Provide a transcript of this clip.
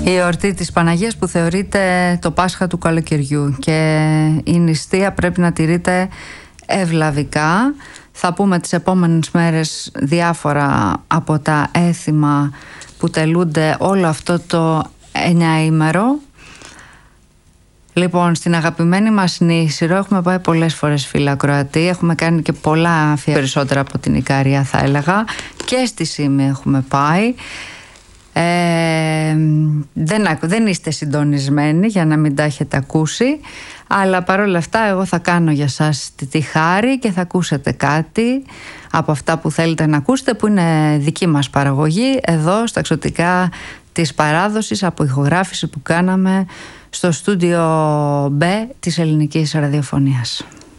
Η εορτή της Παναγίας που θεωρείται το Πάσχα του καλοκαιριού και η νηστεία πρέπει να τηρείται ευλαβικά. Θα πούμε τις επόμενες μέρες διάφορα από τα έθιμα που τελούνται όλο αυτό το 9ήμερο. Λοιπόν, στην αγαπημένη μας Νήσυρο έχουμε πάει πολλές φορές, φίλα Κροατή. Έχουμε κάνει και πολλά, περισσότερα από την Ικαρία θα έλεγα. Και στη Σύμη έχουμε πάει. Δεν είστε συντονισμένοι για να μην τα έχετε ακούσει, αλλά παρόλα αυτά εγώ θα κάνω για σας τη χάρη και θα ακούσετε κάτι από αυτά που θέλετε να ακούσετε, που είναι δική μας παραγωγή εδώ στα Εξωτικά της Παράδοσης, από ηχογράφηση που κάναμε στο στούντιο B της Ελληνικής Ραδιοφωνίας.